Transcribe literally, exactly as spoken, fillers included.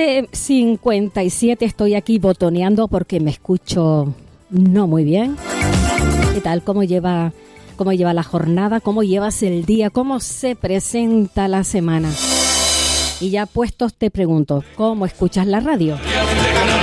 once cincuenta y siete, estoy aquí botoneando porque me escucho no muy bien. ¿Qué tal? ¿Cómo lleva, cómo lleva la jornada? ¿Cómo llevas el día? ¿Cómo se presenta la semana? Y ya puestos te pregunto, ¿cómo escuchas la radio?